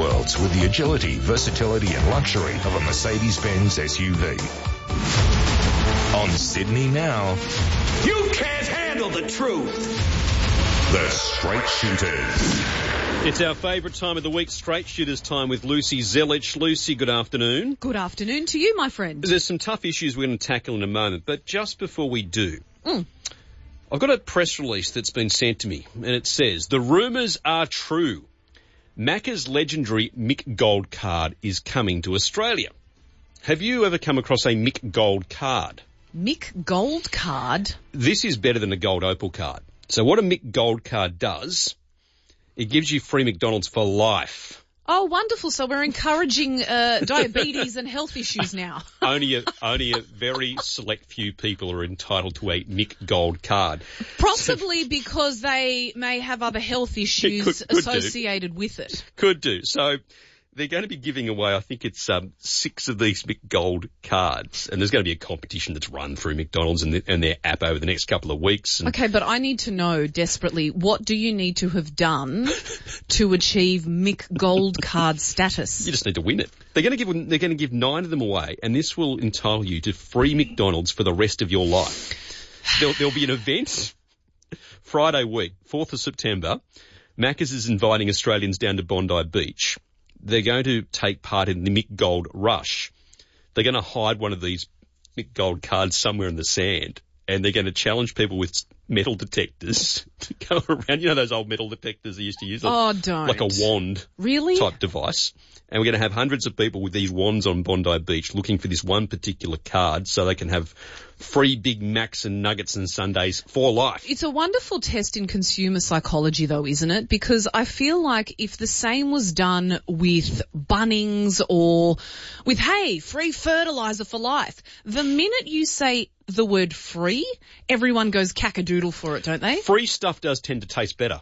worlds with the agility, versatility and luxury of a Mercedes-Benz SUV. On Sydney Now, you can't handle the truth. The Straight Shooters. It's our favourite time of the week, Straight Shooters time with Lucy Zelich. Lucy, good afternoon. Good afternoon to you, my friend. There's some tough issues we're going to tackle in a moment, but just before we do, I've got a press release that's been sent to me, and it says, the rumours are true. Macca's legendary Mick Gold card is coming to Australia. Have you ever come across a Mick Gold card? Mick Gold card? This is better than a Gold Opal card. So what a Mick Gold card does, it gives you free McDonald's for life. Oh, wonderful. So we're encouraging diabetes and health issues now. Only a very select few people are entitled to a Mick Gold card. Possibly because they may have other health issues associated with it. Could do. So they're going to be giving away, I think it's 6 of these Mick Gold cards, and there's going to be a competition that's run through McDonald's and their app over the next couple of weeks. Okay, but I need to know desperately, what do you need to have done to achieve Mick Gold card status? You just need to win it. They're going to give 9 of them away, and this will entitle you to free McDonald's for the rest of your life. There'll be an event Friday week, 4th of September. Macca's is inviting Australians down to Bondi Beach. They're going to take part in the Mick Gold Rush. They're going to hide one of these Mick Gold cards somewhere in the sand, and they're going to challenge people with metal detectors to go around. You know those old metal detectors they used to use? Oh, don't. Like a wand type device. And we're going to have hundreds of people with these wands on Bondi Beach looking for this one particular card so they can have free Big Macs and nuggets and sundaes for life. It's a wonderful test in consumer psychology, though, isn't it? Because I feel like if the same was done with Bunnings or with, hey, free fertiliser for life, the minute you say the word free, everyone goes cack-a-doodle for it, don't they? Free stuff does tend to taste better.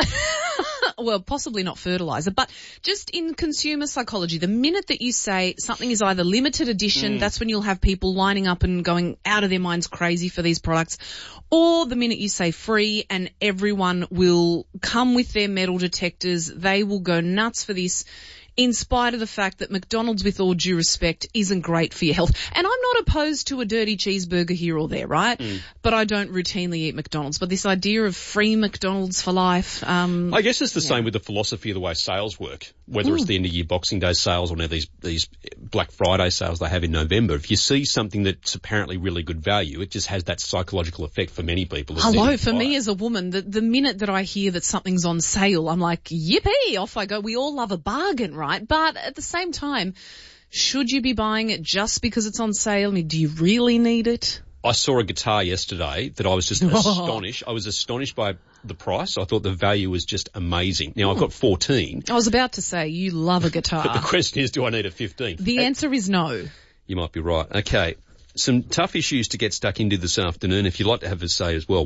Well, possibly not fertiliser, but just in consumer psychology, the minute that you say something is either limited edition, that's when you'll have people lining up and going out of their minds crazy for these products, or the minute you say free and everyone will come with their metal detectors, they will go nuts for this, in spite of the fact that McDonald's, with all due respect, isn't great for your health. And I'm not opposed to a dirty cheeseburger here or there, right? But I don't routinely eat McDonald's. But this idea of free McDonald's for life... I guess it's the same with the philosophy of the way sales work, whether it's the end-of-year Boxing Day sales or now these Black Friday sales they have in November. If you see something that's apparently really good value, it just has that psychological effect for many people. Hello, for me as a woman, the minute that I hear that something's on sale, I'm like, yippee, off I go. We all love a bargain, right? But at the same time, should you be buying it just because it's on sale? I mean, do you really need it? I saw a guitar yesterday that I was just astonished. I was astonished by the price. I thought the value was just amazing. Now, I've got 14. I was about to say, you love a guitar. But the question is, do I need a 15th? The answer is no. You might be right. Okay. Some tough issues to get stuck into this afternoon. If you'd like to have a say as well,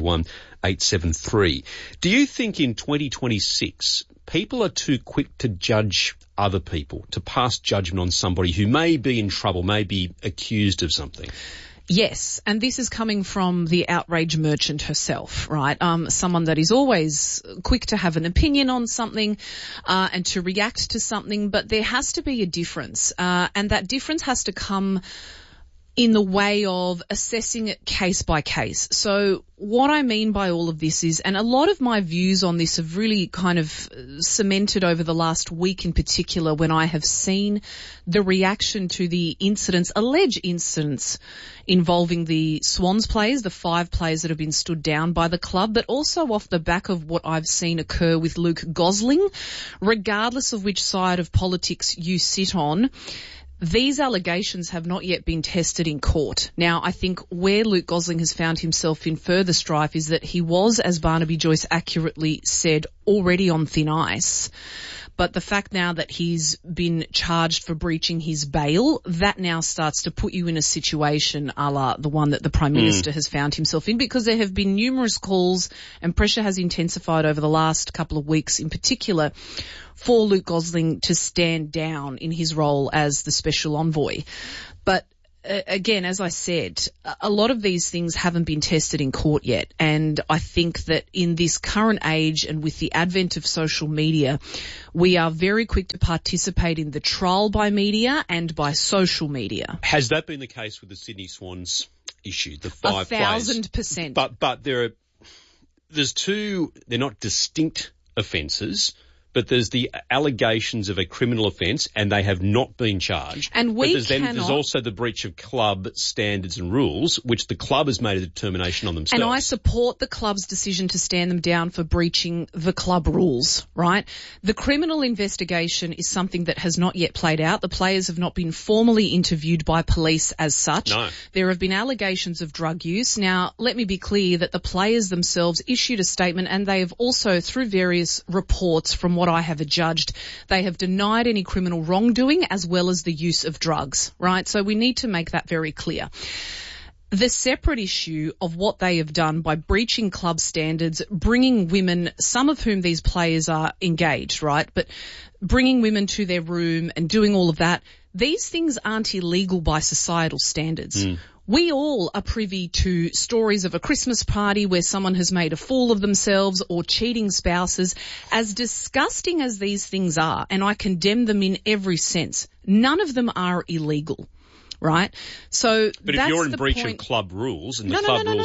131873. Do you think in 2026 people are too quick to judge other people, to pass judgment on somebody who may be in trouble, may be accused of something? Yes, and this is coming from the outrage merchant herself, right? Someone that is always quick to have an opinion on something and to react to something, but there has to be a difference, and that difference has to come in the way of assessing it case by case. So what I mean by all of this is, and a lot of my views on this have really kind of cemented over the last week in particular when I have seen the reaction to the incidents, alleged incidents involving the Swans players, the 5 players that have been stood down by the club, but also off the back of what I've seen occur with Luke Gosling, regardless of which side of politics you sit on. These allegations have not yet been tested in court. Now, I think where Luke Gosling has found himself in further strife is that he was, as Barnaby Joyce accurately said, already on thin ice. But the fact now that he's been charged for breaching his bail, that now starts to put you in a situation a la the one that the Prime Minister has found himself in, because there have been numerous calls and pressure has intensified over the last couple of weeks in particular for Luke Gosling to stand down in his role as the special envoy. But again, as I said, a lot of these things haven't been tested in court yet. And I think that in this current age and with the advent of social media, we are very quick to participate in the trial by media and by social media. Has that been the case with the Sydney Swans issue, the 5 players? 1,000%. But there's two, they're not distinct offences, but there's the allegations of a criminal offence and they have not been charged. And there's also the breach of club standards and rules, which the club has made a determination on themselves. And I support the club's decision to stand them down for breaching the club rules, right? The criminal investigation is something that has not yet played out. The players have not been formally interviewed by police as such. No. There have been allegations of drug use. Now, let me be clear that the players themselves issued a statement and they have also, through various reports from what I have adjudged, they have denied any criminal wrongdoing as well as the use of drugs, right? So we need to make that very clear. The separate issue of what they have done by breaching club standards, bringing women, some of whom these players are engaged, right? But bringing women to their room and doing all of that, these things aren't illegal by societal standards. We all are privy to stories of a Christmas party where someone has made a fool of themselves or cheating spouses. As disgusting as these things are, and I condemn them in every sense, none of them are illegal. Right? So but that's if you're in the breach point. of club rules and No.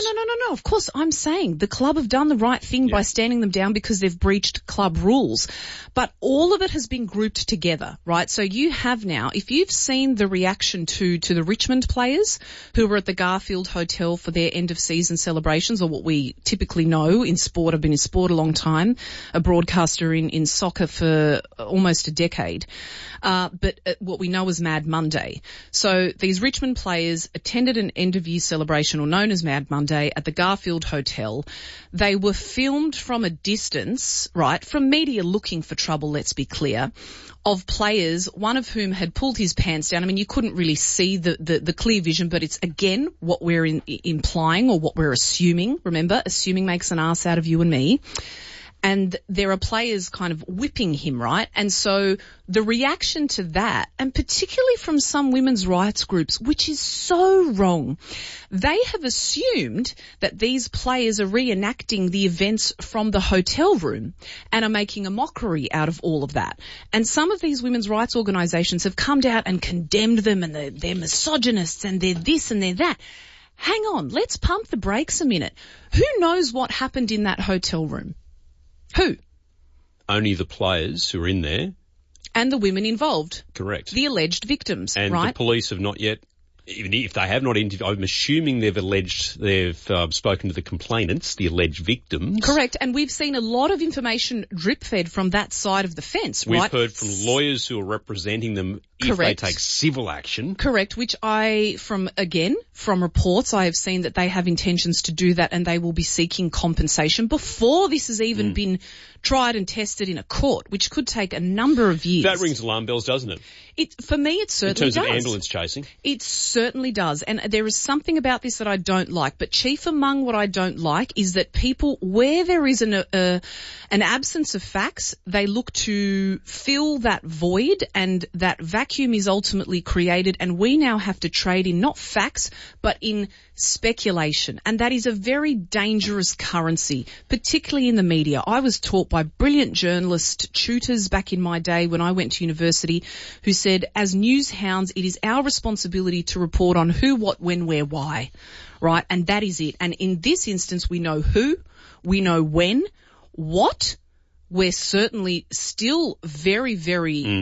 Of course, I'm saying the club have done the right thing by standing them down because they've breached club rules. But all of it has been grouped together, right? So you have now, if you've seen the reaction to the Richmond players who were at the Garfield Hotel for their end of season celebrations, or what we typically know in sport, I've been in sport a long time, a broadcaster in soccer for almost a decade. But what we know as Mad Monday. So these Richmond players attended an end of year celebration, or known as Mad Monday, at the Garfield Hotel. They were filmed from a distance, right, from media looking for trouble, let's be clear, of players, one of whom had pulled his pants down. I mean, you couldn't really see the clear vision, but it's again what we're implying or what we're assuming. Remember, assuming makes an ass out of you and me. And there are players kind of whipping him, right? And so the reaction to that, and particularly from some women's rights groups, which is so wrong, they have assumed that these players are reenacting the events from the hotel room and are making a mockery out of all of that. And some of these women's rights organisations have come out and condemned them, and they're misogynists and they're this and they're that. Hang on, let's pump the brakes a minute. Who knows what happened in that hotel room? Who? Only the players who are in there. And the women involved. Correct. The alleged victims, and right? And the police have not yet, even if they have not interviewed, I'm assuming they've spoken to the complainants, the alleged victims. Correct. And we've seen a lot of information drip-fed from that side of the fence, right? We've heard from lawyers who are representing them if they take civil action. Correct, which from reports, I have seen that they have intentions to do that and they will be seeking compensation before this has even been tried and tested in a court, which could take a number of years. That rings alarm bells, doesn't it? For me, it certainly does. In terms of ambulance chasing? It certainly does. And there is something about this that I don't like. But chief among what I don't like is that people, where there is an absence of facts, they look to fill that void, and that vacuum is ultimately created, and we now have to trade in not facts, but in speculation. And that is a very dangerous currency, particularly in the media. I was taught by brilliant journalist tutors back in my day when I went to university who said, as news hounds, it is our responsibility to report on who, what, when, where, why, right? And that is it. And in this instance, we know who, we know when, what. We're certainly still very, very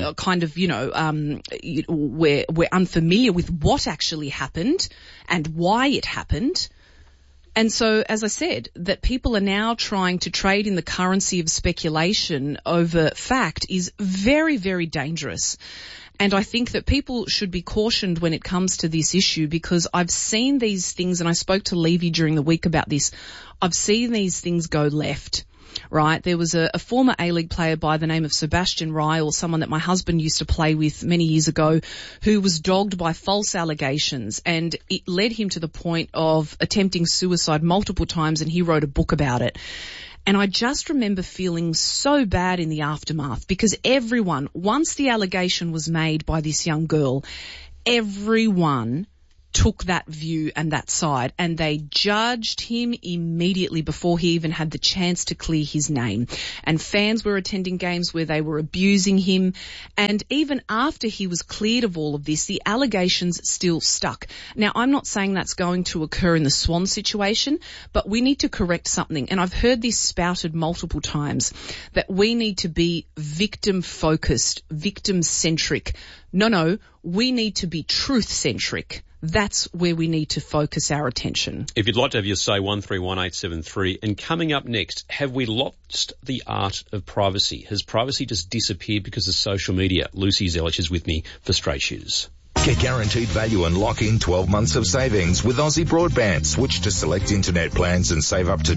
we're unfamiliar with what actually happened and why it happened. And so, as I said, that people are now trying to trade in the currency of speculation over fact is very, very dangerous. And I think that people should be cautioned when it comes to this issue, because I've seen these things, and I spoke to Levy during the week about this, I've seen these things go left. Right, there was a former A-League player by the name of Sebastian Ryle, someone that my husband used to play with many years ago, who was dogged by false allegations, and it led him to the point of attempting suicide multiple times, and he wrote a book about it. And I just remember feeling so bad in the aftermath, because everyone, once the allegation was made by this young girl, everyone took that view and that side, and they judged him immediately before he even had the chance to clear his name. And fans were attending games where they were abusing him, and even after he was cleared of all of this, the allegations still stuck. Now, I'm not saying that's going to occur in the Swan situation, but we need to correct something, and I've heard this spouted multiple times, that we need to be victim-focused, victim-centric. No, we need to be truth-centric. That's where we need to focus our attention. If you'd like to have your say, 131873. And coming up next, have we lost the art of privacy? Has privacy just disappeared because of social media? Lucy Zelich is with me for Straight Shooters. Get guaranteed value and lock in 12 months of savings with Aussie Broadband. Switch to select internet plans and save up to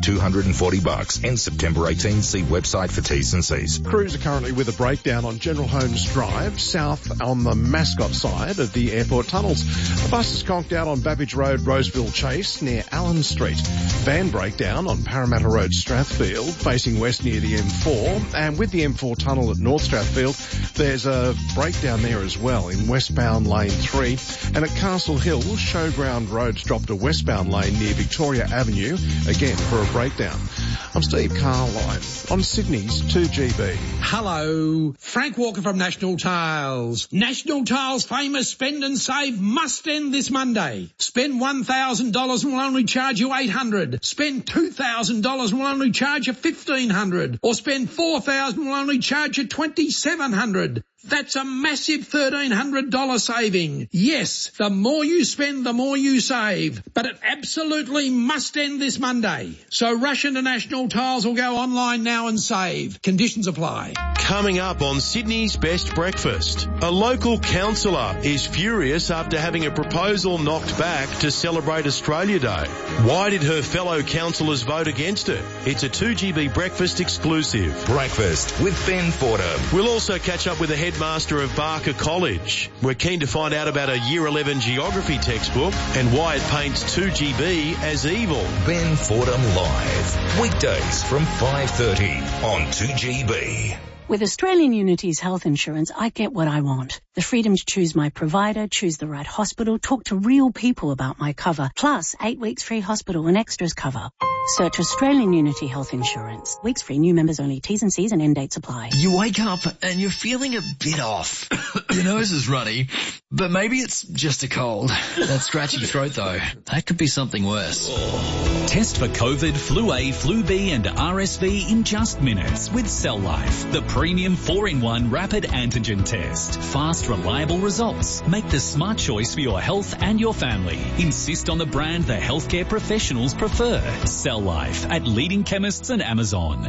$240. End September 18. See website for T's and C's. Crews are currently with a breakdown on General Holmes Drive, south on the Mascot side of the airport tunnels. The bus is conked out on Babbage Road, Roseville Chase near Allen Street. Van breakdown on Parramatta Road, Strathfield, facing west near the M4. And with the M4 tunnel at North Strathfield, there's a breakdown there as well in westbound lane 3, and at Castle Hill, Showground Road's dropped to westbound lane near Victoria Avenue, again for a breakdown. I'm Steve Carline on Sydney's 2GB. Hello, Frank Walker from National Tiles. National Tiles' famous spend and save must end this Monday. Spend $1,000 and we'll only charge you $800. Spend $2,000 and we'll only charge you $1,500. Or spend $4,000 and we'll only charge you $2,700. That's a massive $1,300 saving. Yes, the more you spend, the more you save. But it absolutely must end this Monday. So rush into National Tiles or go online now and save. Conditions apply. Coming up on Sydney's Best Breakfast, a local councillor is furious after having a proposal knocked back to celebrate Australia Day. Why did her fellow councillors vote against it? It's a 2GB Breakfast exclusive. Breakfast with Ben Fordham. We'll also catch up with the headmaster of Barker College. We're keen to find out about a Year 11 geography textbook and why it paints 2GB as evil. Ben Fordham Live. Weekdays from 5:30 on 2GB. With Australian Unity's health insurance, I get what I want. The freedom to choose my provider, choose the right hospital, talk to real people about my cover, plus 8 weeks free hospital and extras cover. Search Australian Unity Health Insurance. Weeks free, new members only. T's and C's and end dates apply. You wake up and you're feeling a bit off. Your nose is runny, but maybe it's just a cold. That scratchy throat though, that could be something worse. Test for COVID, Flu A, Flu B and RSV in just minutes with Cell Life, the premium 4-in-1 rapid antigen test. Fast, reliable results. Make the smart choice for your health and your family. Insist on the brand the healthcare professionals prefer. Cell Life at leading chemists and Amazon.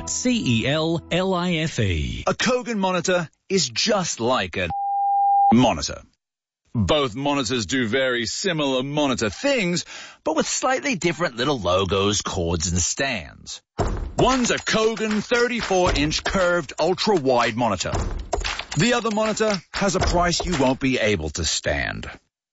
CELLIFE. A Kogan monitor is just like a monitor. Both monitors do very similar monitor things, but with slightly different little logos, cords, and stands. One's a Kogan 34-inch curved ultra-wide monitor. The other monitor has a price you won't be able to stand.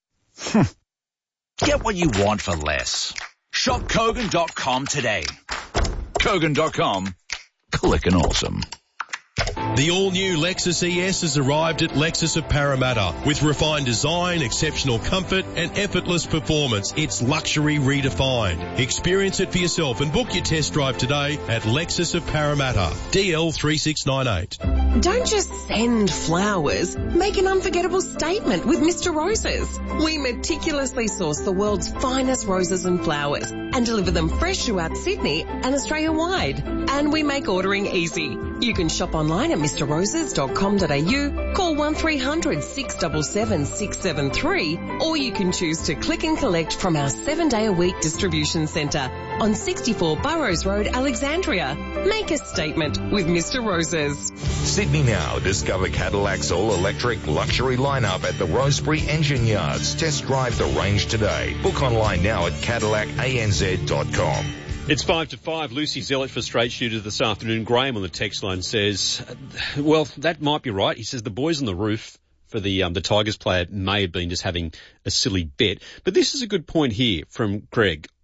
Get what you want for less. Shop Kogan.com today. Kogan.com. Clickin' awesome. The all-new Lexus ES has arrived at Lexus of Parramatta. With refined design, exceptional comfort and effortless performance, it's luxury redefined. Experience it for yourself and book your test drive today at Lexus of Parramatta. DL 3698. Don't just send flowers. Make an unforgettable statement with Mr. Roses. We meticulously source the world's finest roses and flowers and deliver them fresh throughout Sydney and Australia-wide. And we make ordering easy. You can shop online at mrroses.com.au, call 1300 677 673, or you can choose to click and collect from our 7-day-a-week distribution centre on 64 Burrows Road, Alexandria. Make a statement with Mr. Roses. Sydney Now. Discover Cadillac's all-electric luxury lineup at the Rosebery Engine Yards. Test drive the range today. Book online now at CadillacANZ.com. It's 5 to 5. Lucy Zelich for Straight Shooter this afternoon. Graham on the text line says, well, that might be right. He says the boys on the roof for the Tigers player may have been just having a silly bet. But this is a good point here from Greg.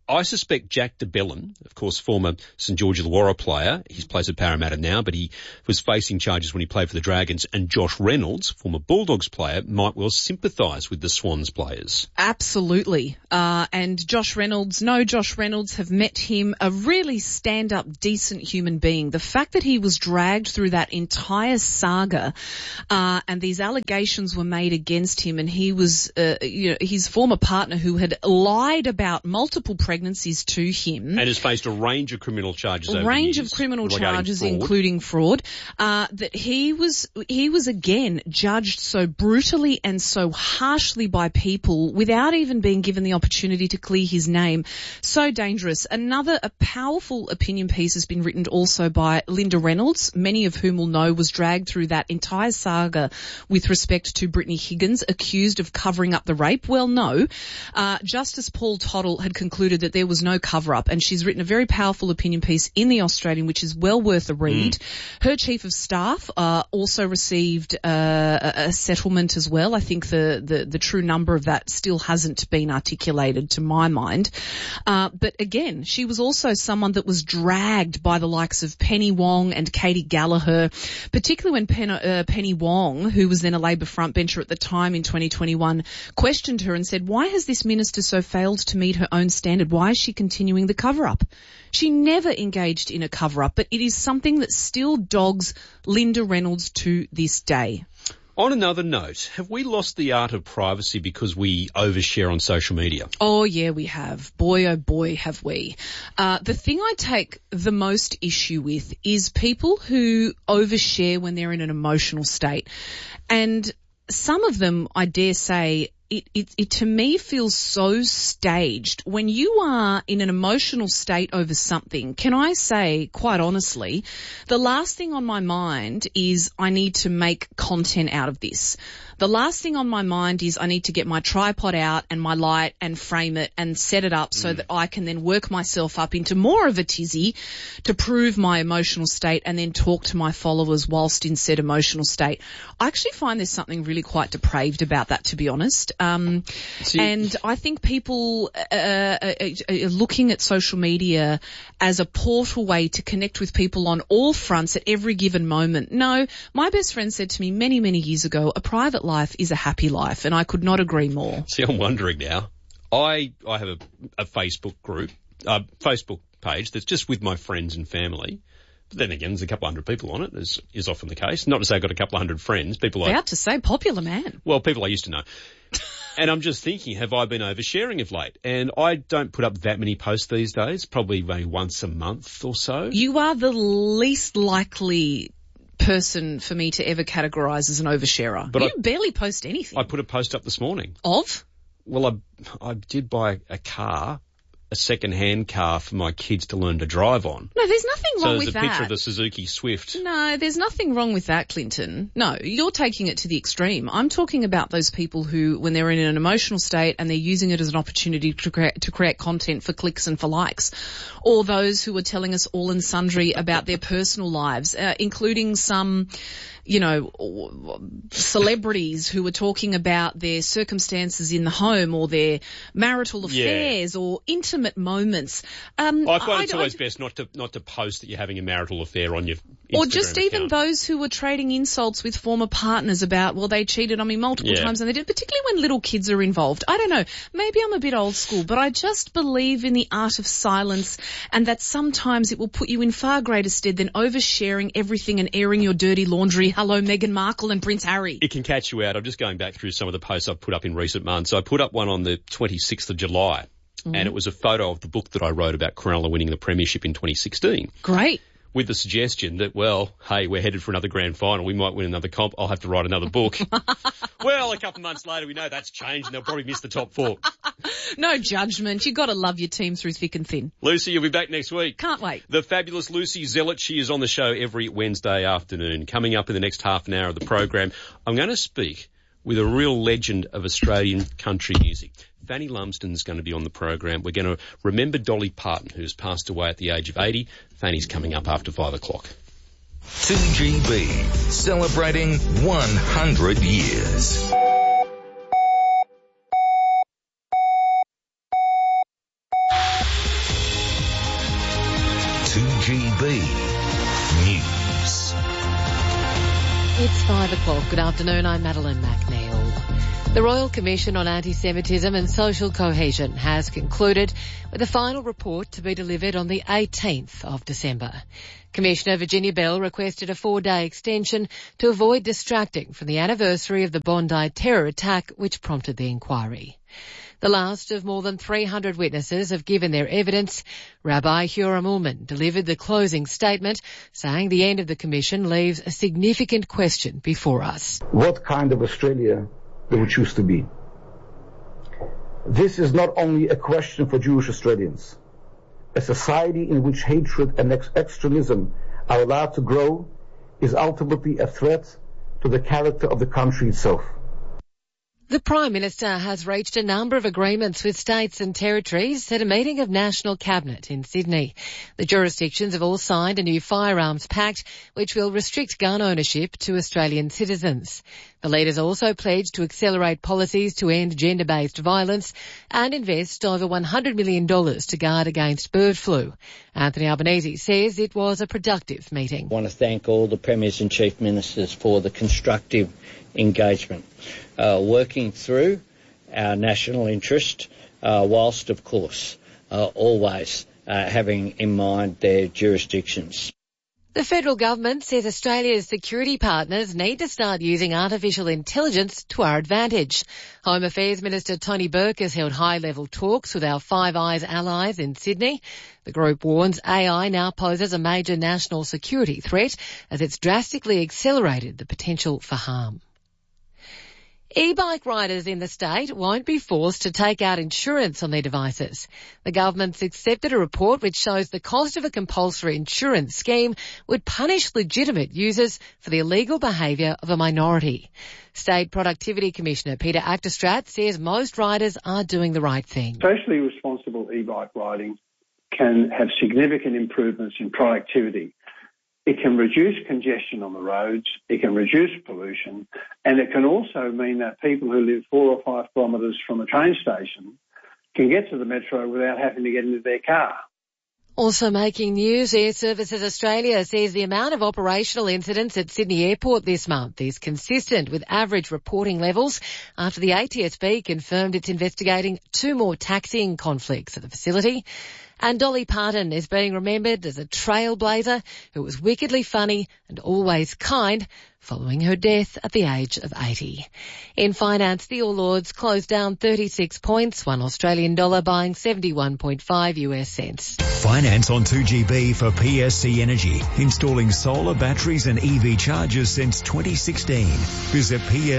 I suspect Jack de Belin, of course, former St George Illawarra player, he plays at Parramatta now, but he was facing charges when he played for the Dragons, and Josh Reynolds, former Bulldogs player, might well sympathise with the Swans players. Absolutely. And Josh Reynolds have met him, a really stand-up, decent human being. The fact that he was dragged through that entire saga, and these allegations were made against him, and he was, his former partner who had lied about multiple pregnancies to him. And has faced a range of criminal charges over the years. A range of criminal charges, including fraud. That he was again judged so brutally and so harshly by people without even being given the opportunity to clear his name. So dangerous. A powerful opinion piece has been written also by Linda Reynolds, many of whom will know was dragged through that entire saga with respect to Brittany Higgins, accused of covering up the rape. Well, no. Justice Paul Toddle had concluded that there was no cover-up, and she's written a very powerful opinion piece in The Australian, which is well worth a read. Her chief of staff also received a settlement as well. I think the true number of that still hasn't been articulated to my mind. But again, she was also someone that was dragged by the likes of Penny Wong and Katie Gallagher, particularly when Penny Wong, who was then a Labor frontbencher at the time in 2021, questioned her and said, why has this minister so failed to meet her own standard? Why is she continuing the cover-up? She never engaged in a cover-up, but it is something that still dogs Linda Reynolds to this day. On another note, have we lost the art of privacy because we overshare on social media? Oh, yeah, we have. Boy, oh boy, have we. The thing I take the most issue with is people who overshare when they're in an emotional state. And some of them, I dare say, it to me feels so staged. When you are in an emotional state over something, can I say, quite honestly, the last thing on my mind is I need to make content out of this. The last thing on my mind is I need to get my tripod out and my light and frame it and set it up so that I can then work myself up into more of a tizzy to prove my emotional state and then talk to my followers whilst in said emotional state. I actually find there's something really quite depraved about that, to be honest. And I think people are looking at social media as a portal way to connect with people on all fronts at every given moment. No, my best friend said to me many, many years ago, a private life is a happy life, and I could not agree more. See, I'm wondering now. I have a Facebook group, Facebook page that's just with my friends and family. But then again, there's a couple hundred people on it, as is often the case. Not to say I've got a couple hundred friends. About to say popular man. Well, people I used to know. And I'm just thinking, have I been oversharing of late? And I don't put up that many posts these days, probably maybe once a month or so. You are the least likely person for me to ever categorise as an oversharer. But you barely post anything. I put a post up this morning. Of? Well, I did buy a car, a second-hand car for my kids to learn to drive on. No, there's nothing wrong with that. So there's a picture of the Suzuki Swift. No, there's nothing wrong with that, Clinton. No, you're taking it to the extreme. I'm talking about those people who, when they're in an emotional state and they're using it as an opportunity to create content for clicks and for likes, or those who are telling us all and sundry about their personal lives, including some, celebrities who are talking about their circumstances in the home or their marital affairs or intimate moments. I find it's always best not to post that you're having a marital affair on your Instagram or just account. Even those who are trading insults with former partners about, well, they cheated on me multiple times and they did, particularly when little kids are involved. I don't know. Maybe I'm a bit old school, but I just believe in the art of silence and that sometimes it will put you in far greater stead than oversharing everything and airing your dirty laundry. Hello, Meghan Markle and Prince Harry. It can catch you out. I'm just going back through some of the posts I've put up in recent months. I put up one on the 26th of July, and it was a photo of the book that I wrote about Cronulla winning the premiership in 2016. Great. With the suggestion that, well, hey, we're headed for another grand final. We might win another comp. I'll have to write another book. Well, a couple of months later, we know that's changed and they'll probably miss the top four. No judgment. You've got to love your team through thick and thin. Lucy, you'll be back next week. Can't wait. The fabulous Lucy Zellett. She is on the show every Wednesday afternoon. Coming up in the next half an hour of the program, I'm going to speak with a real legend of Australian country music. Fanny Lumsden's going to be on the program. We're going to remember Dolly Parton, who's passed away at the age of 80. Fanny's coming up after 5 o'clock. 2GB, celebrating 100 years. 2GB News. It's 5 o'clock. Good afternoon. I'm Madeline McNeil. The Royal Commission on Anti-Semitism and Social Cohesion has concluded with a final report to be delivered on the 18th of December. Commissioner Virginia Bell requested a 4-day extension to avoid distracting from the anniversary of the Bondi terror attack which prompted the inquiry. The last of more than 300 witnesses have given their evidence. Rabbi Huram Ullman delivered the closing statement, saying the end of the commission leaves a significant question before us. What kind of Australia do we choose to be? This is not only a question for Jewish Australians. A society in which hatred and extremism are allowed to grow is ultimately a threat to the character of the country itself. The Prime Minister has reached a number of agreements with states and territories at a meeting of National Cabinet in Sydney. The jurisdictions have all signed a new firearms pact which will restrict gun ownership to Australian citizens. The leaders also pledged to accelerate policies to end gender-based violence and invest over $100 million to guard against bird flu. Anthony Albanese says it was a productive meeting. I want to thank all the Premiers and Chief Ministers for the constructive engagement, working through our national interest, whilst, of course, always having in mind their jurisdictions. The federal government says Australia's security partners need to start using artificial intelligence to our advantage. Home Affairs Minister Tony Burke has held high-level talks with our Five Eyes allies in Sydney. The group warns AI now poses a major national security threat as it's drastically accelerated the potential for harm. E-bike riders in the state won't be forced to take out insurance on their devices. The government's accepted a report which shows the cost of a compulsory insurance scheme would punish legitimate users for the illegal behaviour of a minority. State Productivity Commissioner Peter Achterstraat says most riders are doing the right thing. Socially responsible e-bike riding can have significant improvements in productivity. It can reduce congestion on the roads, it can reduce pollution, and it can also mean that people who live 4 or 5 kilometres from a train station can get to the metro without having to get into their car. Also making news, Air Services Australia says the amount of operational incidents at Sydney Airport this month is consistent with average reporting levels after the ATSB confirmed it's investigating 2 more taxiing conflicts at the facility. And Dolly Parton is being remembered as a trailblazer who was wickedly funny and always kind following her death at the age of 80. In finance, the All Ords closed down 36 points, $1 Australian dollar buying 71.5 US cents. Finance on 2GB for PSC Energy, installing solar batteries and EV chargers since 2016. Visit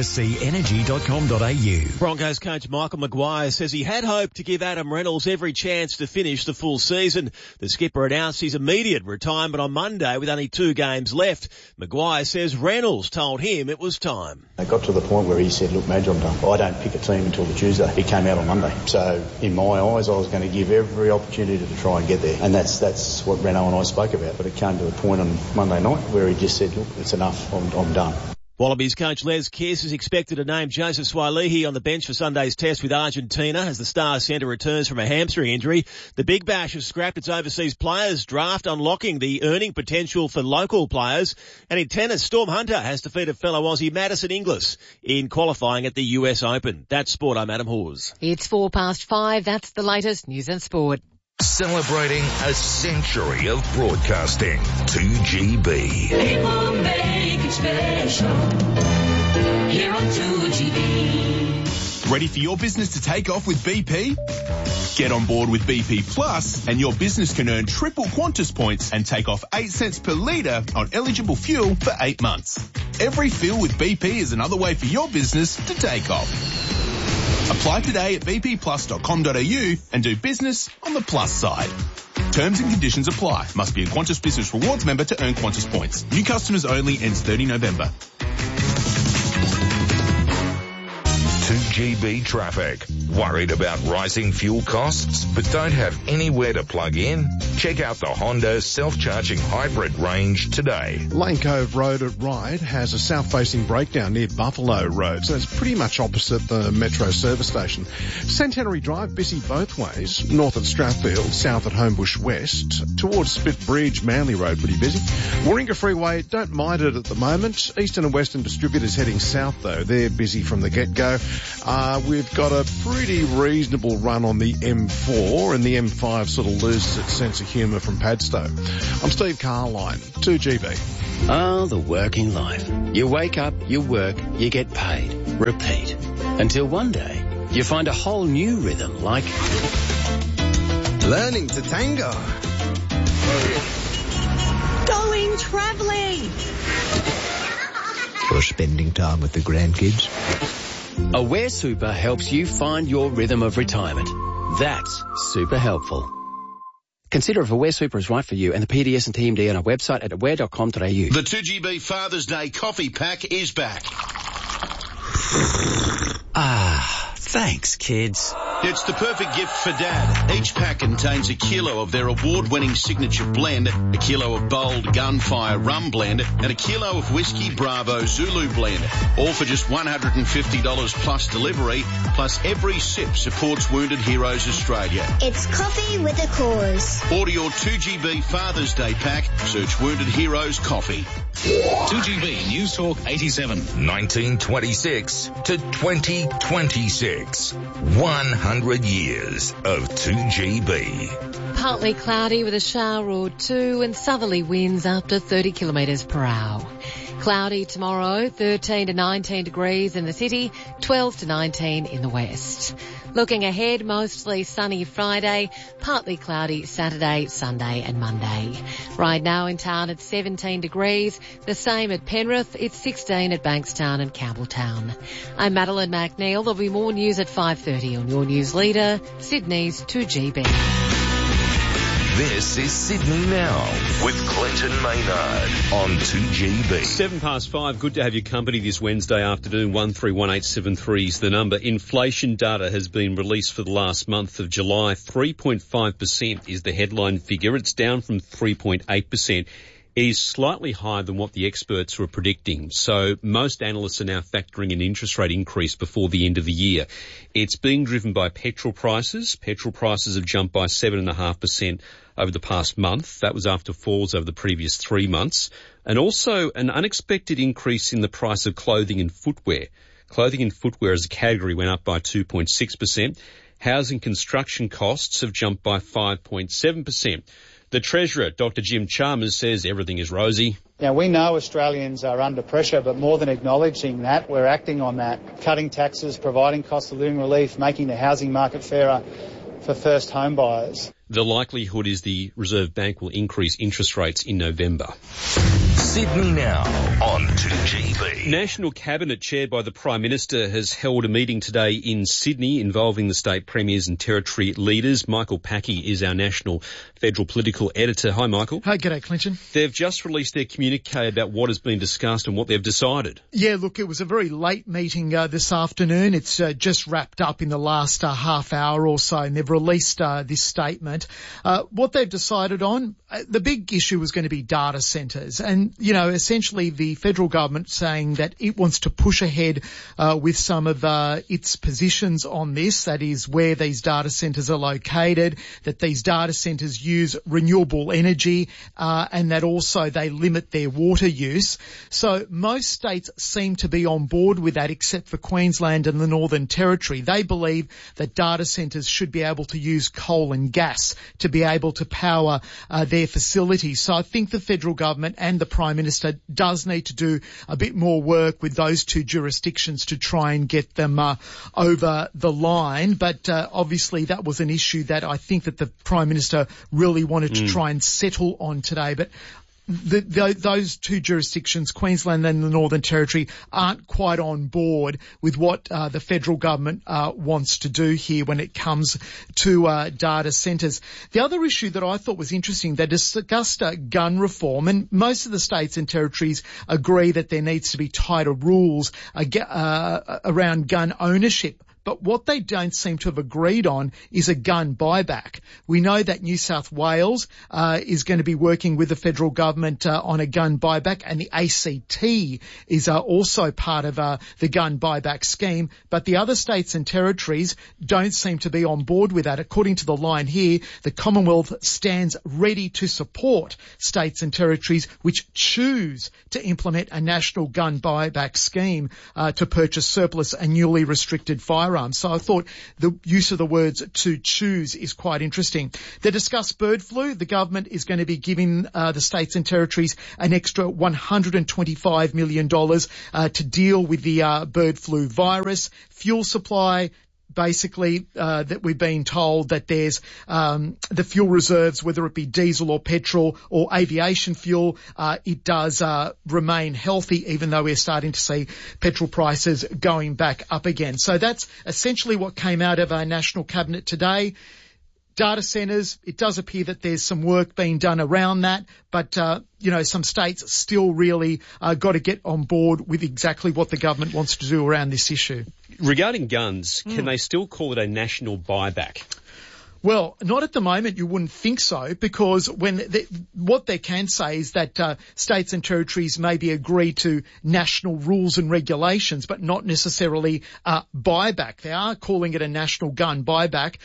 pscenergy.com.au. Broncos coach Michael Maguire says he had hoped to give Adam Reynolds every chance to finish the full season. The skipper announced his immediate retirement on Monday with only 2 games left. Maguire says Reynolds told him it was time. It got to the point where he said, look, Madge, I'm done. I don't pick a team until the Tuesday. He came out on Monday. So in my eyes, I was going to give every opportunity to try and get there. And that's what Renault and I spoke about. But it came to a point on Monday night where he just said, look, it's enough. I'm done. Wallabies coach Les Kiss is expected to name Joseph Swalihi on the bench for Sunday's test with Argentina as the star centre returns from a hamstring injury. The Big Bash has scrapped its overseas players draft, unlocking the earning potential for local players. And in tennis, Storm Hunter has defeated fellow Aussie Madison Inglis in qualifying at the US Open. That's sport. I'm Adam Hawes. It's 5:04. That's the latest news and sport. Celebrating a century of broadcasting. 2GB. People make it special here on 2GB. Ready for your business to take off with BP? Get on board with BP Plus and your business can earn triple Qantas points and take off 8 cents per litre on eligible fuel for 8 months. Every fill with BP is another way for your business to take off. Apply today at bpplus.com.au and do business on the plus side. Terms and conditions apply. Must be a Qantas Business Rewards member to earn Qantas points. New customers only. Ends 30 November. 2 2GB traffic. Worried about rising fuel costs but don't have anywhere to plug in? Check out the Honda self-charging hybrid range today. Lane Cove Road at Ryde has a south-facing breakdown near Buffalo Road, so it's pretty much opposite the Metro service station. Centenary Drive busy both ways, north at Strathfield, south at Homebush West. Towards Spit Bridge, Manly Road pretty busy. Warringah Freeway, don't mind it at the moment. Eastern and Western distributors heading south though, they're busy from the get-go. We've got a pretty reasonable run on the M4 and the M5 sort of loses its sense of humour from Padstow. I'm Steve Carline, 2GB. Oh, the working life. You wake up, you work, you get paid. Repeat. Until one day, you find a whole new rhythm like learning to tango. Going travelling. or spending time with the grandkids. Aware Super helps you find your rhythm of retirement. That's super helpful. Consider if Aware Super is right for you and the PDS and TMD on our website at aware.com.au. The 2GB Father's Day coffee pack is back. Ah, thanks, kids. It's the perfect gift for Dad. Each pack contains a kilo of their award-winning signature blend, a kilo of bold Gunfire rum blend, and a kilo of Whiskey Bravo Zulu blend. All for just $150 plus delivery, plus every sip supports Wounded Heroes Australia. It's coffee with a cause. Order your 2GB Father's Day pack. Search Wounded Heroes Coffee. 2GB News Talk 87. 1926 to 2026. 100 years of 2GB. Partly cloudy with a shower or two and southerly winds up to 30 kilometres per hour. Cloudy tomorrow, 13 to 19 degrees in the city, 12 to 19 in the west. Looking ahead, mostly sunny Friday, partly cloudy Saturday, Sunday and Monday. Right now in town it's 17 degrees, the same at Penrith, it's 16 at Bankstown and Campbelltown. I'm Madeline McNeil. There'll be more news at 5:30 on your news leader, Sydney's 2GB. This is Sydney Now with Clinton Maynard on 2GB. 5:07. Good to have your company this Wednesday afternoon. 131873 is the number. Inflation data has been released for the last month of July. 3.5% is the headline figure. It's down from 3.8%. It is slightly higher than what the experts were predicting. So most analysts are now factoring an interest rate increase before the end of the year. It's being driven by petrol prices. Petrol prices have jumped by 7.5% over the past month. That was after falls over the previous 3 months. And also an unexpected increase in the price of clothing and footwear. Clothing and footwear as a category went up by 2.6%. Housing construction costs have jumped by 5.7%. The Treasurer, Dr. Jim Chalmers, says everything is rosy. Now, we know Australians are under pressure, but more than acknowledging that, we're acting on that. Cutting taxes, providing cost of living relief, making the housing market fairer for first home buyers. The likelihood is the Reserve Bank will increase interest rates in November. Sydney Now on 2GB. National Cabinet chaired by the Prime Minister has held a meeting today in Sydney involving the state premiers and territory leaders. Michael Packey is our national federal political editor. Hi, Michael. Hey, g'day, Clinton. They've just released their communique about what has been discussed and what they've decided. Yeah, look, it was a very late meeting this afternoon. It's just wrapped up in the last half hour or so, and they've released this statement. What they've decided on, the big issue was going to be data centres. And, you know, essentially the federal government saying that it wants to push ahead with some of its positions on this, that is where these data centres are located, that these data centres use renewable energy, and that also they limit their water use. So most states seem to be on board with that except for Queensland and the Northern Territory. They believe that data centres should be able to use coal and gas to be able to power their facilities. So I think the federal government and the Prime Minister does need to do a bit more work with those two jurisdictions to try and get them over the line. But obviously that was an issue that I think that the Prime Minister really wanted to try and settle on today. But those two jurisdictions, Queensland and the Northern Territory, aren't quite on board with what the federal government wants to do here when it comes to data centres. The other issue that I thought was interesting, they discussed gun reform, and most of the states and territories agree that there needs to be tighter rules around gun ownership. But what they don't seem to have agreed on is a gun buyback. We know that New South Wales is going to be working with the federal government on a gun buyback, and the ACT is also part of the gun buyback scheme. But the other states and territories don't seem to be on board with that. According to the line here, the Commonwealth stands ready to support states and territories which choose to implement a national gun buyback scheme to purchase surplus and newly restricted firearms. So I thought the use of the words "to choose" is quite interesting. They discussed bird flu. The government is going to be giving the states and territories an extra $125 million to deal with the bird flu virus. Fuel supply. Basically, that we've been told that there's the fuel reserves, whether it be diesel or petrol or aviation fuel, it does remain healthy, even though we're starting to see petrol prices going back up again. So that's essentially what came out of our National Cabinet today. Data centres, it does appear that there's some work being done around that, but, some states still really got to get on board with exactly what the government wants to do around this issue. Regarding guns, can they still call it a national buyback? Well, not at the moment. You wouldn't think so, because what they can say is that states and territories maybe agree to national rules and regulations, but not necessarily buyback. They are calling it a national gun buyback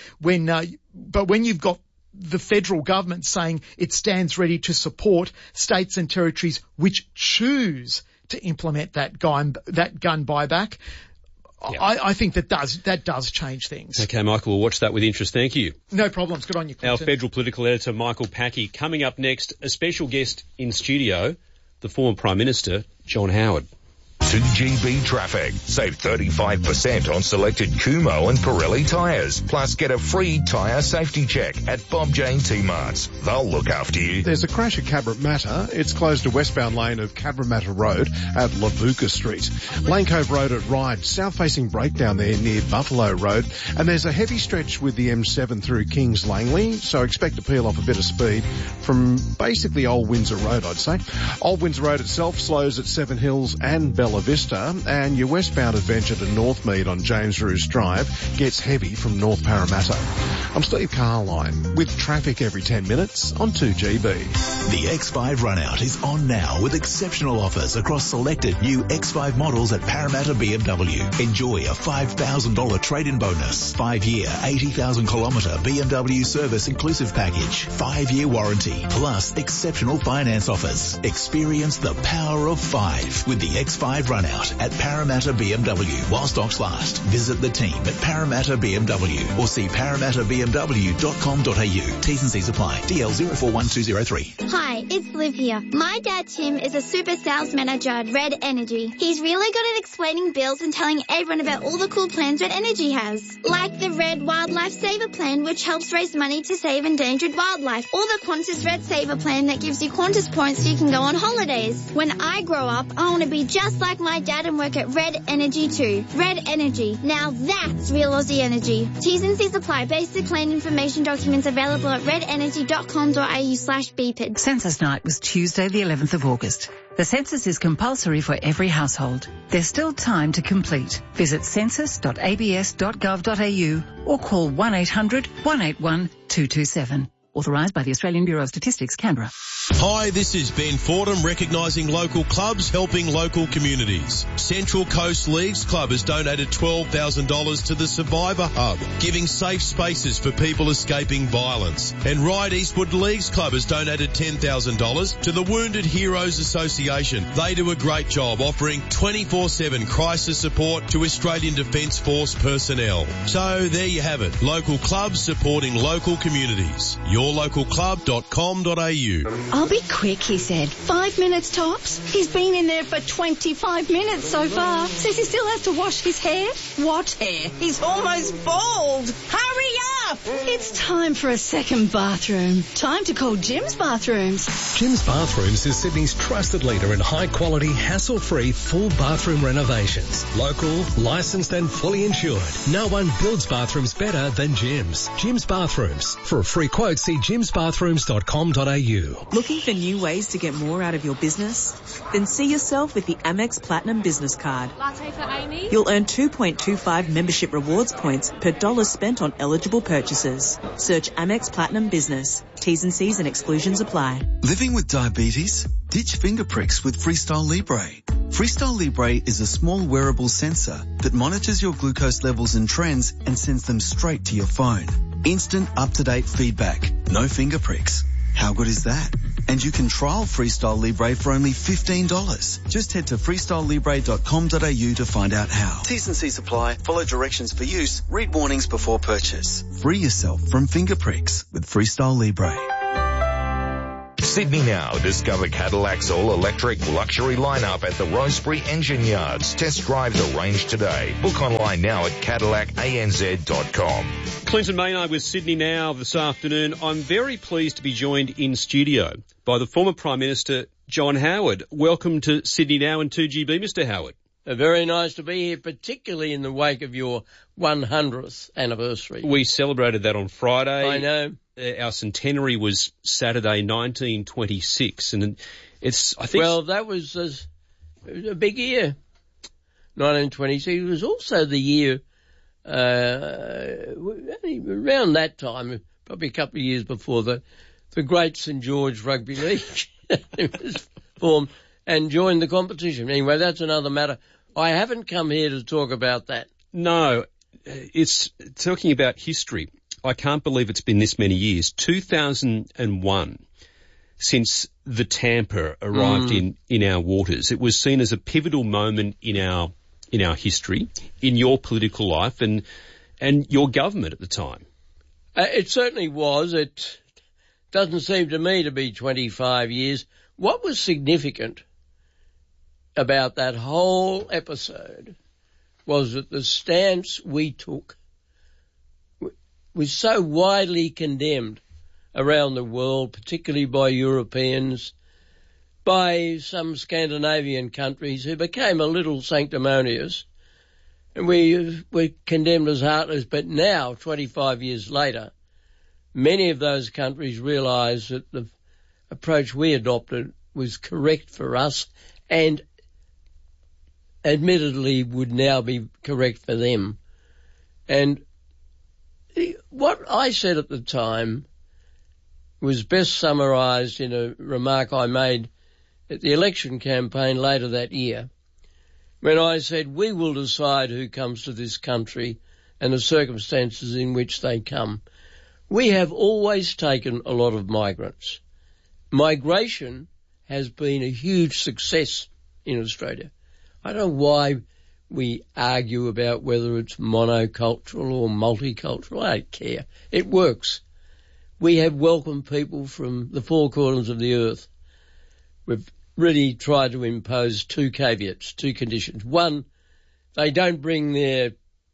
but when you've got the federal government saying it stands ready to support states and territories which choose to implement that gun buyback. Yep. I think that does change things. Okay, Michael, we'll watch that with interest. Thank you. No problems. Good on you, Clinton. Our federal political editor, Michael Packey. Coming up next, a special guest in studio, the former Prime Minister, John Howard. 2GB traffic. Save 35% on selected Kumho and Pirelli tyres. Plus get a free tyre safety check at Bob Jane T-Marts. They'll look after you. There's a crash at Cabramatta. It's closed to westbound lane of Cabramatta Road at Lavuka Street. Lane Cove Road at Ryde. South-facing breakdown there near Buffalo Road. And there's a heavy stretch with the M7 through Kings Langley. So expect to peel off a bit of speed from basically Old Windsor Road, I'd say. Old Windsor Road itself slows at Seven Hills and Bella Vista, and your westbound adventure to Northmead on James Roos Drive gets heavy from North Parramatta. I'm Steve Carline with traffic every 10 minutes on 2GB. The X5 Runout is on now with exceptional offers across selected new X5 models at Parramatta BMW. Enjoy a $5,000 trade-in bonus, 5-year, 80,000 kilometre BMW service inclusive package, 5-year warranty, plus exceptional finance offers. Experience the power of 5 with the X5 Runout at Parramatta BMW while stocks last. Visit the team at Parramatta BMW or see parramattabmw.com.au. T's and C's apply. DL 041203. Hi, it's Liv here. My dad Tim is a super sales manager at Red Energy. He's really good at explaining bills and telling everyone about all the cool plans Red Energy has. Like the Red Wildlife Saver Plan, which helps raise money to save endangered wildlife. Or the Qantas Red Saver Plan that gives you Qantas points so you can go on holidays. When I grow up, I want to be just like my dad and work at Red Energy too. Red Energy. Now that's real Aussie energy. T's and C's apply. Basic plan information documents available at redenergy.com.au/BPID. Census night was Tuesday the 11th of August. The census is compulsory for every household. There's still time to complete. Visit census.abs.gov.au or call 1800 181 227. Authorised by the Australian Bureau of Statistics, Canberra. Hi, this is Ben Fordham, recognising local clubs, helping local communities. Central Coast Leagues Club has donated $12,000 to the Survivor Hub, giving safe spaces for people escaping violence. And Ryde Eastwood Leagues Club has donated $10,000 to the Wounded Heroes Association. They do a great job offering 24/7 crisis support to Australian Defence Force personnel. So there you have it, local clubs supporting local communities. yourlocalclub.com.au. I'll be quick, he said. 5 minutes tops. He's been in there for 25 minutes so far. Says he still has to wash his hair. What hair? He's almost bald. Hurry up! enough. It's time for a second bathroom. Time to call Jim's Bathrooms. Jim's Bathrooms is Sydney's trusted leader in high-quality, hassle-free, full bathroom renovations. Local, licensed and fully insured. No one builds bathrooms better than Jim's. Jim's Bathrooms. For a free quote, see jimsbathrooms.com.au. Looking for new ways to get more out of your business? Then see yourself with the Amex Platinum Business Card. Latte for Amy? You'll earn 2.25 membership rewards points per dollar spent on eligible purchases. Search Amex Platinum Business. T's and C's and exclusions apply. Living with diabetes? Ditch finger pricks with Freestyle Libre. Freestyle Libre is a small wearable sensor that monitors your glucose levels and trends and sends them straight to your phone. Instant, up-to-date feedback. No finger pricks. How good is that? And you can trial Freestyle Libre for only $15. Just head to freestylelibre.com.au to find out how. T's and C's apply. Follow directions for use. Read warnings before purchase. Free yourself from finger pricks with Freestyle Libre. Sydney Now. Discover Cadillac's all-electric luxury lineup at the Rosebery Engine Yards. Test drives arranged today. Book online now at CadillacANZ.com. Clinton Maynard with Sydney Now this afternoon. I'm very pleased to be joined in studio by the former Prime Minister, John Howard. Welcome to Sydney Now and 2GB, Mr. Howard. Very nice to be here, particularly in the wake of your 100th anniversary. We celebrated that on Friday. I know. Our centenary was Saturday, 1926, and it's, I think... Well, that was a big year, 1926. It was also the year, around that time, probably a couple of years before, the great St George Rugby League was formed and joined the competition. Anyway, that's another matter. I haven't come here to talk about that. No, it's talking about history. I can't believe it's been this many years. 2001, since the Tampa arrived in our waters. It was seen as a pivotal moment in our history, in your political life and your government at the time. It certainly was. It doesn't seem to me to be 25 years. What was significant about that whole episode was that the stance we took was so widely condemned around the world, particularly by Europeans, by some Scandinavian countries who became a little sanctimonious, and we were condemned as heartless. But now, 25 years later, many of those countries realise that the approach we adopted was correct for us and admittedly would now be correct for them. And what I said at the time was best summarised in a remark I made at the election campaign later that year, when I said, we will decide who comes to this country and the circumstances in which they come. We have always taken a lot of migrants. Migration has been a huge success in Australia. I don't know why we argue about whether it's monocultural or multicultural. I don't care. It works. We have welcomed people from the four corners of the earth. We've really tried to impose two caveats, two conditions. One, they don't bring their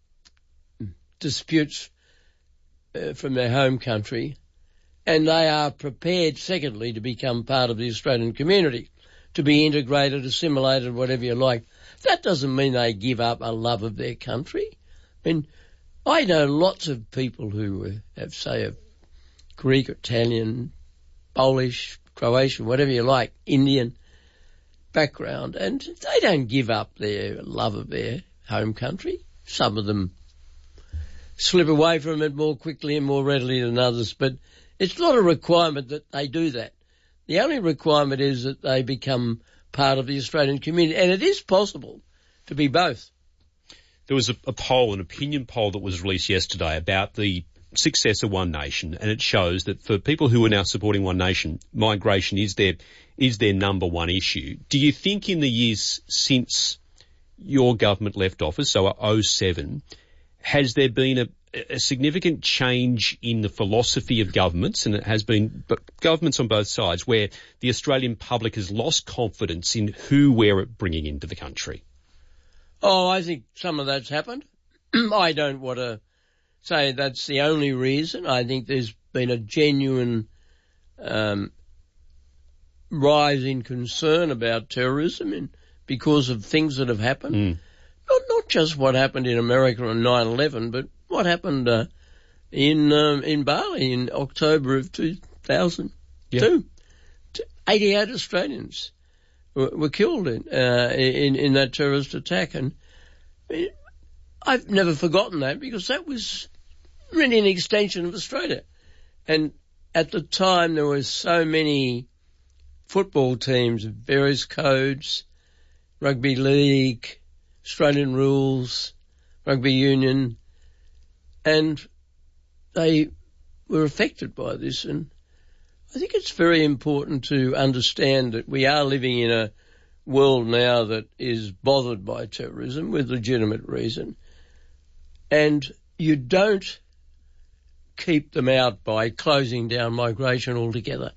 disputes from their home country, and they are prepared, secondly, to become part of the Australian community, to be integrated, assimilated, whatever you like. That doesn't mean they give up a love of their country. I mean, I know lots of people who have, say, a Greek, Italian, Polish, Croatian, whatever you like, Indian background, and they don't give up their love of their home country. Some of them slip away from it more quickly and more readily than others, but it's not a requirement that they do that. The only requirement is that they become part of the Australian community, and it is possible to be both. There was a poll, an opinion poll that was released yesterday about the success of One Nation, and it shows that for people who are now supporting One Nation, migration is their number one issue. Do you think in the years since your government left office, so 2007, has there been a significant change in the philosophy of governments, and it has been governments on both sides, where the Australian public has lost confidence in who we're bringing into the country? Oh, I think some of that's happened. I don't want to say that's the only reason. I think there's been a genuine rise in concern about terrorism because of things that have happened. Not just what happened in America on 9/11, but what happened in Bali in October of 2002. Yeah. 88 Australians were killed in that terrorist attack, and I've never forgotten that because that was really an extension of Australia. And at the time there were so many football teams of various codes, rugby league, Australian rules, rugby union, and they were affected by this. And I think it's very important to understand that we are living in a world now that is bothered by terrorism with legitimate reason. And you don't keep them out by closing down migration altogether.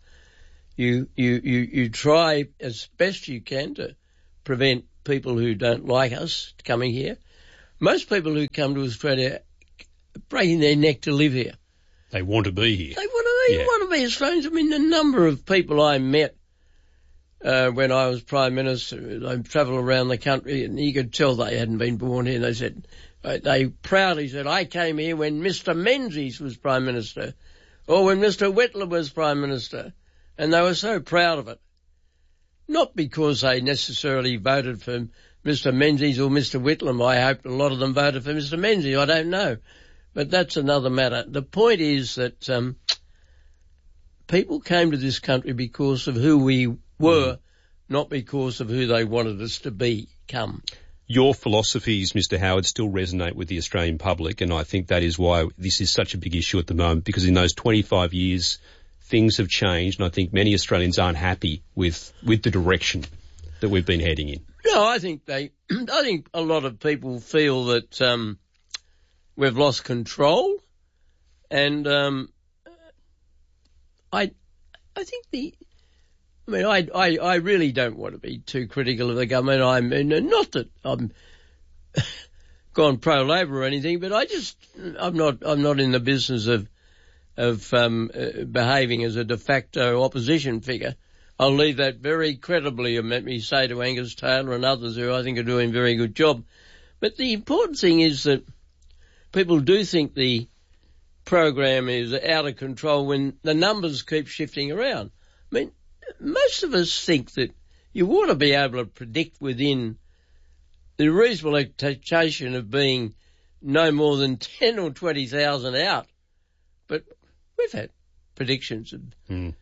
You try as best you can to prevent people who don't like us coming here. Most people who come to Australia are breaking their neck to live here. They want to be here. They want to be Australians. I mean, the number of people I met when I was Prime Minister, I travelled around the country and you could tell they hadn't been born here. And they said, they proudly said, I came here when Mr Menzies was Prime Minister or when Mr Whitlam was Prime Minister. And they were so proud of it. Not because they necessarily voted for Mr Menzies or Mr Whitlam. I hope a lot of them voted for Mr Menzies. I don't know. But that's another matter. The point is that people came to this country because of who we were, not because of who they wanted us to become. Your philosophies, Mr Howard, still resonate with the Australian public, and I think that is why this is such a big issue at the moment, because in those 25 years, things have changed, and I think many Australians aren't happy with the direction that we've been heading in. No, I think a lot of people feel that we've lost control, and I think I really don't want to be too critical of the government. Not that I'm gone pro-Labor or anything, but I'm not in the business of behaving as a de facto opposition figure. I'll leave that very credibly, and let me say to Angus Taylor and others who I think are doing a very good job. But the important thing is that people do think the program is out of control when the numbers keep shifting around. I mean, most of us think that you ought to be able to predict within the reasonable expectation of being no more than 10 or 20,000 out. But we've had predictions of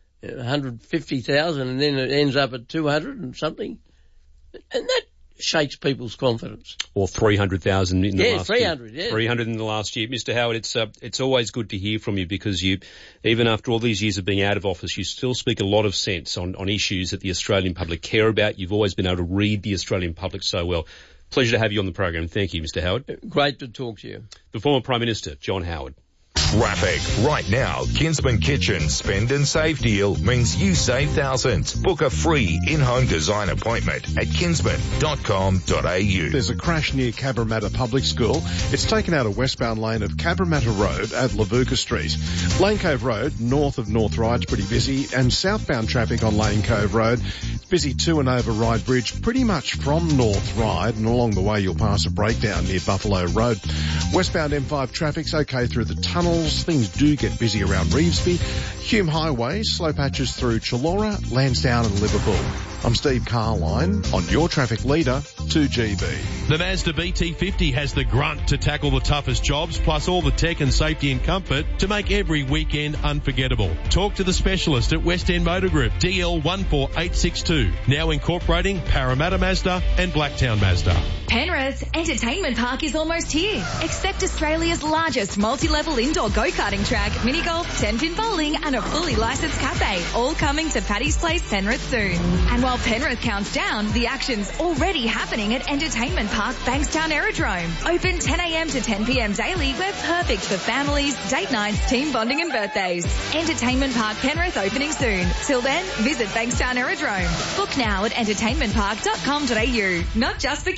150,000 and then it ends up at 200 and something. And that shakes people's confidence. Or 300,000 in the last 300, year. Yeah, 300 in the last year. Mr Howard, it's always good to hear from you because you, even after all these years of being out of office, you still speak a lot of sense on issues that the Australian public care about. You've always been able to read the Australian public so well. Pleasure to have you on the program. Thank you, Mr Howard. Great to talk to you. The former Prime Minister, John Howard. Traffic. Right now, Kinsman Kitchen spend and save deal means you save thousands. Book a free in-home design appointment at kinsman.com.au. There's a crash near Cabramatta Public School. It's taken out a westbound lane of Cabramatta Road at Lavuka Street. Lane Cove Road, north of North Ryde's pretty busy, and southbound traffic on Lane Cove Road. It's busy to and over Ryde Bridge, pretty much from North Ryde, and along the way you'll pass a breakdown near Buffalo Road. Westbound M5 traffic's okay through the tunnels. Things do get busy around Revesby. Hume Highway, slow patches through Chullora, Lansdowne and Liverpool. I'm Steve Carline on your traffic leader, 2GB. The Mazda BT50 has the grunt to tackle the toughest jobs, plus all the tech and safety and comfort to make every weekend unforgettable. Talk to the specialist at West End Motor Group, DL14862, now incorporating Parramatta Mazda and Blacktown Mazda. Penrith Entertainment Park is almost here. Expect Australia's largest multi-level indoor go-karting track, mini-golf, 10-pin bowling and a fully licensed cafe, all coming to Paddy's Place, Penrith soon. And while Penrith counts down, the action's already happening at Entertainment Park Bankstown Aerodrome. Open 10 a.m. to 10 p.m. daily. We're perfect for families, date nights, team bonding and birthdays. Entertainment Park Penrith opening soon. Till then, visit Bankstown Aerodrome. Book now at entertainmentpark.com.au. Not just for kids.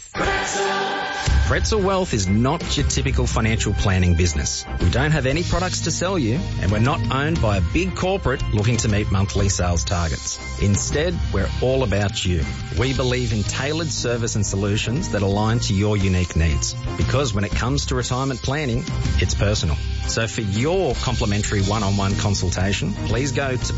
Wealth. Pretzel Wealth is not your typical financial planning business. We don't have any products to sell you, and we're not owned by a big corporate looking to meet monthly sales targets. Instead, we're all about you. We believe in tailored service and solutions that align to your unique needs. Because when it comes to retirement planning, it's personal. So for your complimentary one-on-one consultation, please go to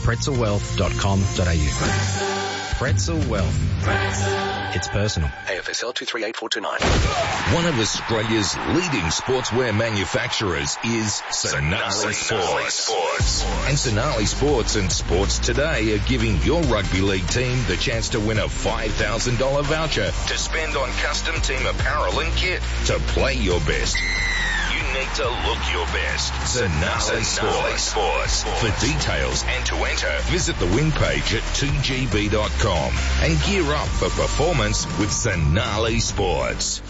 pretzelwealth.com.au. Pretzel Wealth. It's personal. AFSL 238429. One of Australia's leading sportswear manufacturers is Sonali Sports. And Sonali Sports and Sports Today are giving your rugby league team the chance to win a $5,000 voucher to spend on custom team apparel and kit to play your best. You need to look your best. Sonali Sports. For details and to enter, visit the win page at 2gb.com and gear up for performance with Sonali Sports.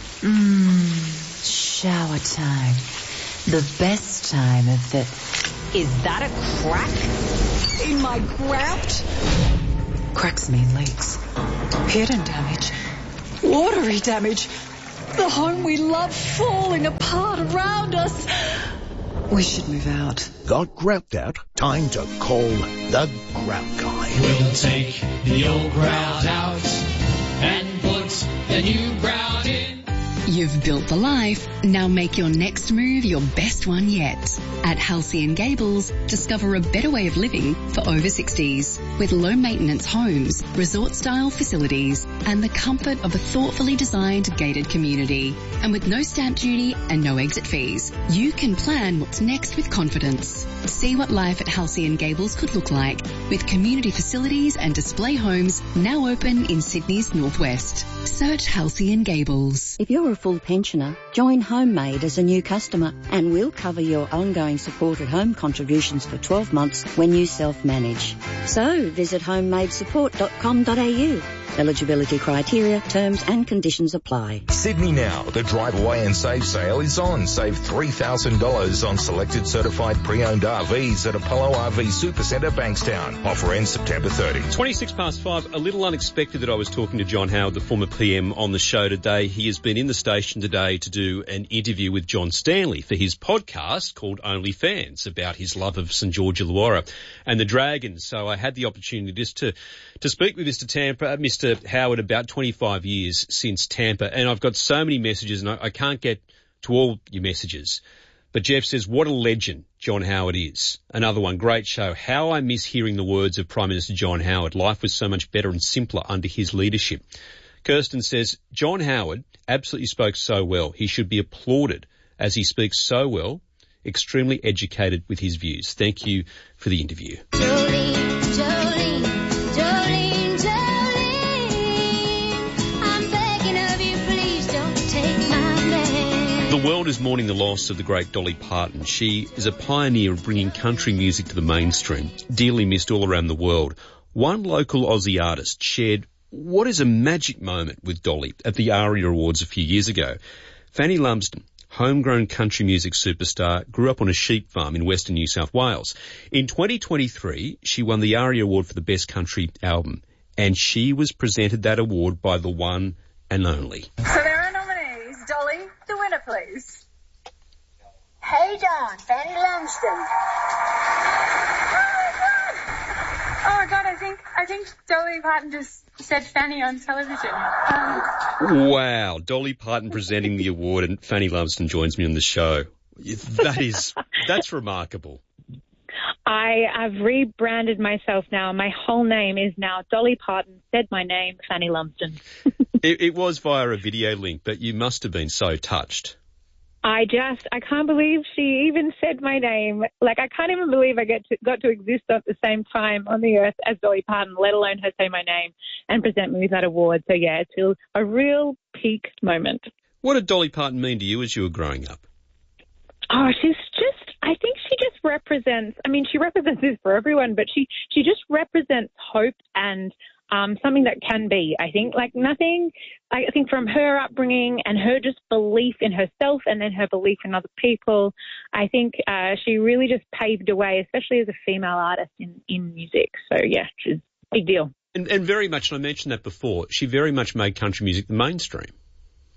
Shower time. The best time of the... Is that a crack in my grout? Cracks mean leaks. Hidden damage. Watery damage. The home we love falling apart around us. We should move out. Got grout out? Time to call the Grout Guy. We'll take the old grout out and put the new grout in. You've built the life. Now make your next move your best one yet. At Halcyon Gables, discover a better way of living for over 60s with low maintenance homes, resort style facilities and the comfort of a thoughtfully designed gated community. And with no stamp duty and no exit fees, you can plan what's next with confidence. See what life at Halcyon Gables could look like with community facilities and display homes now open in Sydney's northwest. Search Halcyon Gables. If you're a full pensioner, join Homemade as a new customer and we'll cover your ongoing supported home contributions for 12 months when you self-manage. So visit homemadesupport.com.au. Eligibility criteria, terms and conditions apply. Sydney Now, the Drive Away and Save sale is on. Save $3,000 on selected certified pre-owned RVs at Apollo RV Supercentre, Bankstown. Offer ends September 30. 5:26. A little unexpected that I was talking to John Howard, the former PM, on the show today. He has been in the station today to do an interview with John Stanley for his podcast called Only Fans about his love of St George Illawarra and the Dragons. So I had the opportunity just to speak with Mr. Howard about 25 years since Tampa, and I've got so many messages and I can't get to all your messages. But Jeff says, what a legend John Howard is. Another one, great show. How I miss hearing the words of Prime Minister John Howard. Life was so much better and simpler under his leadership. Kirsten says, John Howard absolutely spoke so well. He should be applauded as he speaks so well, extremely educated with his views. Thank you for the interview. The world is mourning the loss of the great Dolly Parton. She is a pioneer of bringing country music to the mainstream, dearly missed all around the world. One local Aussie artist shared what is a magic moment with Dolly at the ARIA Awards a few years ago. Fanny Lumsden, homegrown country music superstar, grew up on a sheep farm in Western New South Wales. In 2023, she won the ARIA Award for the Best Country Album, and she was presented that award by the one and only. So there are nominees. Dolly, the winner, please. Hey, John, Fanny Lumsden. Oh my God, I think Dolly Parton just said Fanny on television. Wow, Dolly Parton presenting the award and Fanny Lumsden joins me on the show. That's remarkable. I have rebranded myself now. My whole name is now Dolly Parton, said my name, Fanny Lumsden. It was via a video link, but you must have been so touched. I can't believe she even said my name. Like, I can't even believe I got to exist at the same time on the earth as Dolly Parton, let alone her say my name and present me with that award. So, yeah, it's a real peak moment. What did Dolly Parton mean to you as you were growing up? Oh, I think she just represents, she represents this for everyone, but she just represents hope and something that can be. I think from her upbringing and her just belief in herself and then her belief in other people, I think she really just paved a way, especially as a female artist in music. So, yeah, she's a big deal. And very much, and I mentioned that before, she very much made country music the mainstream.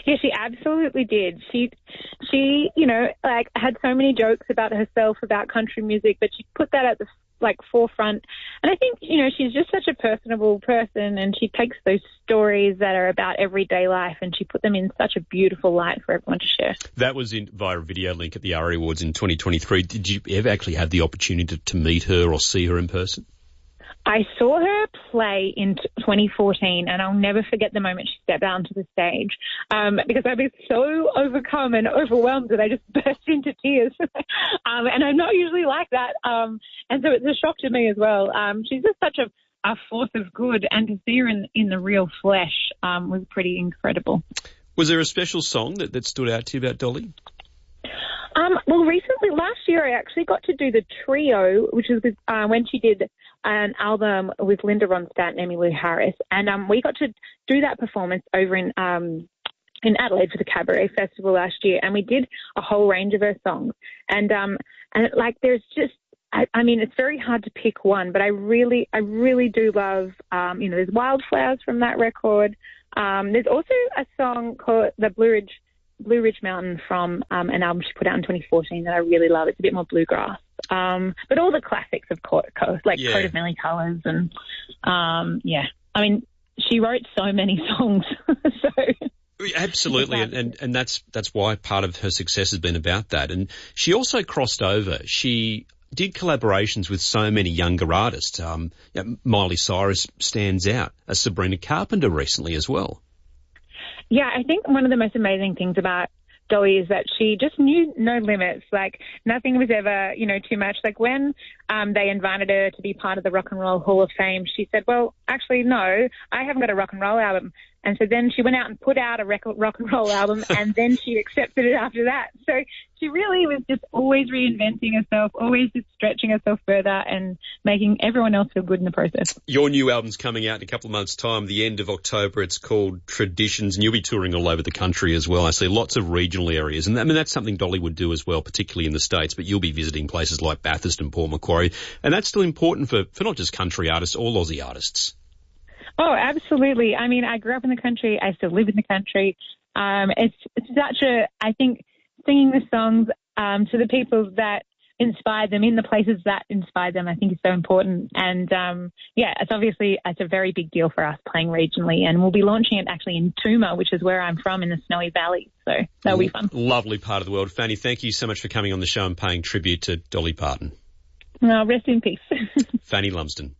Yeah, she absolutely did. She, you know, like had so many jokes about herself, about country music, but she put that at the forefront. And I think, you know, she's just such a personable person, and she takes those stories that are about everyday life and she put them in such a beautiful light for everyone to share. That was via a video link at the ARIA Awards in 2023. Did you ever actually have the opportunity to meet her or see her in person? I saw her play in 2014, and I'll never forget the moment she stepped out onto the stage because I was so overcome and overwhelmed that I just burst into tears. And I'm not usually like that. And so it's a shock to me as well. She's just such a force of good, and to see her in the real flesh was pretty incredible. Was there a special song that stood out to you about Dolly? Well, recently, last year, I actually got to do the trio, which was when she did an album with Linda Ronstadt and Emmylou Harris. And we got to do that performance over in Adelaide for the Cabaret Festival last year. And we did a whole range of her songs. And there's just, I mean, it's very hard to pick one, but I really do love, there's Wildflowers from that record. There's also a song called The Blue Ridge Mountain from an album she put out in 2014 that I really love. It's a bit more bluegrass. But all the classics, of course, like Coat of Many Colours and, I mean, she wrote so many songs. Absolutely, and that's why part of her success has been about that. And she also crossed over. She did collaborations with so many younger artists. Miley Cyrus stands out, as Sabrina Carpenter recently as well. Yeah, I think one of the most amazing things about Dolly is that she just knew no limits. Like, nothing was ever, too much. Like, when they invited her to be part of the Rock and Roll Hall of Fame, she said, well, actually, no, I haven't got a rock and roll album. And so then she went out and put out a rock and roll album, and then she accepted it after that. So she really was just always reinventing herself, always just stretching herself further and making everyone else feel good in the process. Your new album's coming out in a couple of months' time, the end of October. It's called Traditions, and you'll be touring all over the country as well. I see lots of regional areas, and that's something Dolly would do as well, particularly in the States, but you'll be visiting places like Bathurst and Port Macquarie, and that's still important for not just country artists, all Aussie artists. Oh, absolutely. I mean, I grew up in the country. I still live in the country. It's such I think singing the songs to the people that inspired them in the places that inspired them, I think is so important. And, it's a very big deal for us playing regionally. And we'll be launching it actually in Tooma, which is where I'm from, in the Snowy Valley. So that'll be fun. Lovely part of the world. Fanny, thank you so much for coming on the show and paying tribute to Dolly Parton. Well, rest in peace. Fanny Lumsden.